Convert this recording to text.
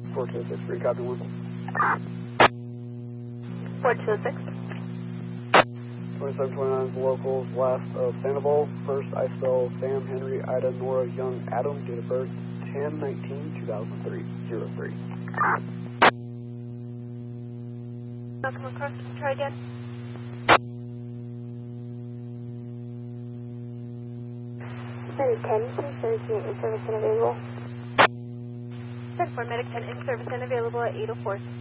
4263, copy 1. 4206. 2729 locals, last of Sandoval. First, I spell Sam, Henry, Ida, Nora, Young, Adam, date of birth 10/19/2003, 03. Welcome across. Try again. Medic 10, please in service and available. 10-4, Medic 10 in service and available at 804.